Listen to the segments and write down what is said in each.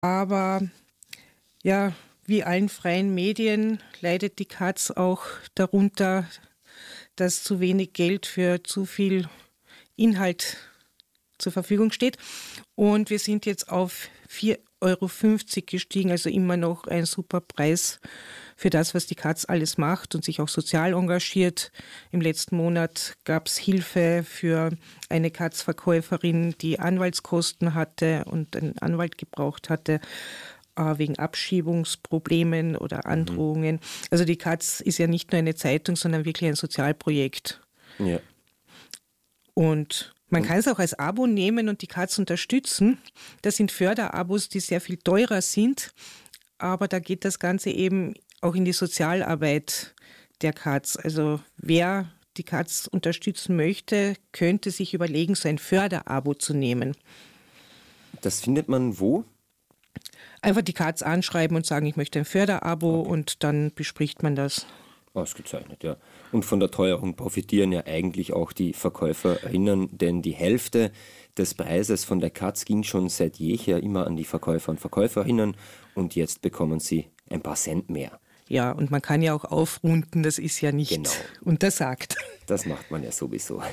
Aber ja, wie allen freien Medien leidet die Katz auch darunter, dass zu wenig Geld für zu viel Inhalt zur Verfügung steht. Und wir sind jetzt auf 4,50 € gestiegen, also immer noch ein super Preis für das, was die Katz alles macht und sich auch sozial engagiert. Im letzten Monat gab es Hilfe für eine Katzverkäuferin, die Anwaltskosten hatte und einen Anwalt gebraucht hatte, wegen Abschiebungsproblemen oder Androhungen. Also die Katz ist ja nicht nur eine Zeitung, sondern wirklich ein Sozialprojekt. Ja. Und man kann es auch als Abo nehmen und die Katz unterstützen. Das sind Förderabos, die sehr viel teurer sind, aber da geht das Ganze eben auch in die Sozialarbeit der Katz. Also wer die Katz unterstützen möchte, könnte sich überlegen, so ein Förderabo zu nehmen. Das findet man wo? Einfach die Katz anschreiben und sagen, ich möchte ein Förderabo, und dann bespricht man das. Ausgezeichnet, ja. Und von der Teuerung profitieren ja eigentlich auch die Verkäuferinnen, denn die Hälfte des Preises von der Katz ging schon seit jeher immer an die Verkäufer und Verkäuferinnen und jetzt bekommen sie ein paar Cent mehr. Ja, und man kann ja auch aufrunden, das ist ja nicht untersagt. Das macht man ja sowieso.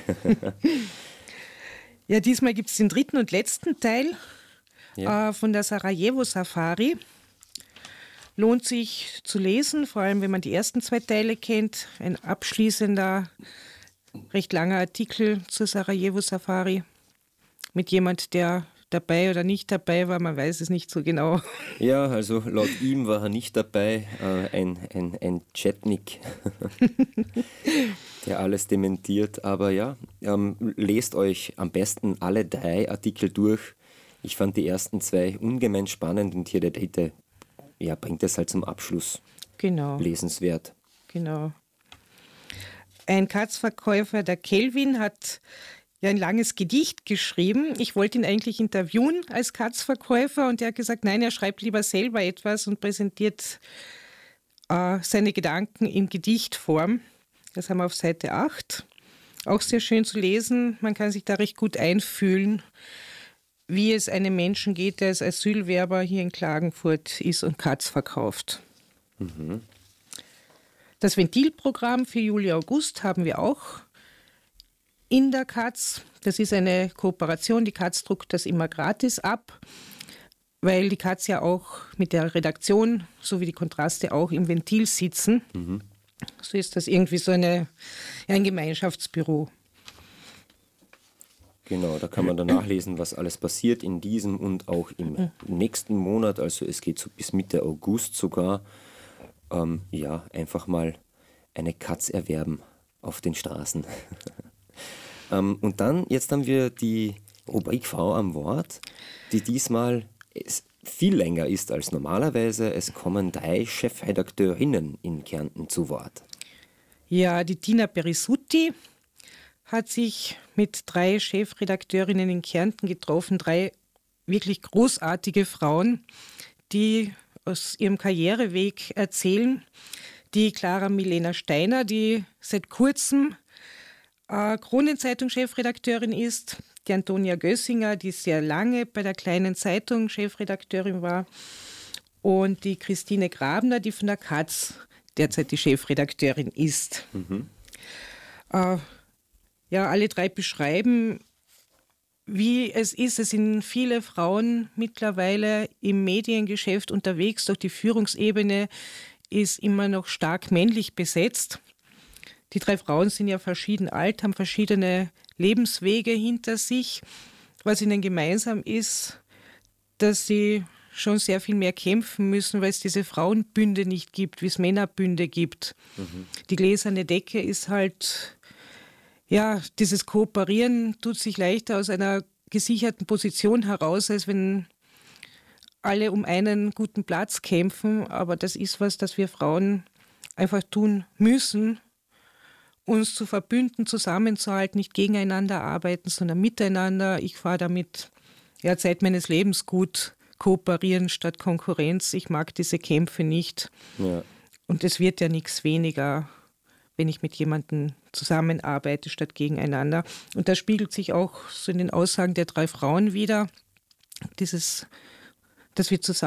Ja, diesmal gibt es den dritten und letzten Teil von der Sarajevo-Safari. Lohnt sich zu lesen, vor allem wenn man die ersten 2 Teile kennt. Ein abschließender, recht langer Artikel zur Sarajevo-Safari mit jemand, der dabei oder nicht dabei war, man weiß es nicht so genau. Ja, also laut ihm war er nicht dabei, ein Chetnik, der alles dementiert. Aber ja, lest euch am besten alle 3 Artikel durch. Ich fand die ersten 2 ungemein spannend und hier der dritte bringt es halt zum Abschluss. Genau. Lesenswert. Genau. Ein Katzverkäufer, der Kelvin, hat ein langes Gedicht geschrieben. Ich wollte ihn eigentlich interviewen als Katzverkäufer und er hat gesagt, nein, er schreibt lieber selber etwas und präsentiert seine Gedanken in Gedichtform. Das haben wir auf Seite 8. Auch sehr schön zu lesen. Man kann sich da recht gut einfühlen, wie es einem Menschen geht, der als Asylwerber hier in Klagenfurt ist und Katz verkauft. Mhm. Das Ventilprogramm für Juli, August haben wir auch in der Katz. Das ist eine Kooperation, die Katz druckt das immer gratis ab, weil die Katz ja auch mit der Redaktion sowie die Kontraste auch im Ventil sitzen. Mhm. So ist das irgendwie so ein Gemeinschaftsbüro. Genau, da kann man dann nachlesen, was alles passiert in diesem und auch im nächsten Monat. Also es geht so bis Mitte August sogar. Einfach mal eine Katz erwerben auf den Straßen. Und dann, jetzt haben wir die Rubrik Frau am Wort, die diesmal viel länger ist als normalerweise. Es kommen 3 Chefredakteurinnen in Kärnten zu Wort. Ja, die Tina Perisutti hat sich mit 3 Chefredakteurinnen in Kärnten getroffen, 3 wirklich großartige Frauen, die aus ihrem Karriereweg erzählen. Die Clara Milena Steiner, die seit kurzem Kronenzeitung-Chefredakteurin ist, die Antonia Gössinger, die sehr lange bei der Kleinen Zeitung Chefredakteurin war, und die Christine Grabner, die von der Katz derzeit die Chefredakteurin ist. Mhm. Alle 3 beschreiben, wie es ist. Es sind viele Frauen mittlerweile im Mediengeschäft unterwegs, doch die Führungsebene ist immer noch stark männlich besetzt. Die 3 Frauen sind ja verschieden alt, haben verschiedene Lebenswege hinter sich. Was ihnen gemeinsam ist, dass sie schon sehr viel mehr kämpfen müssen, weil es diese Frauenbünde nicht gibt, wie es Männerbünde gibt. Mhm. Die gläserne Decke ist halt, dieses Kooperieren tut sich leichter aus einer gesicherten Position heraus, als wenn alle um einen guten Platz kämpfen. Aber das ist was, das wir Frauen einfach tun müssen, uns zu verbünden, zusammenzuhalten, nicht gegeneinander arbeiten, sondern miteinander. Ich fahre damit Zeit meines Lebens gut, kooperieren statt Konkurrenz. Ich mag diese Kämpfe nicht. Ja. Und es wird ja nichts weniger, wenn ich mit jemandem zusammenarbeite statt gegeneinander. Und das spiegelt sich auch so in den Aussagen der 3 Frauen wider. dass wir zusammen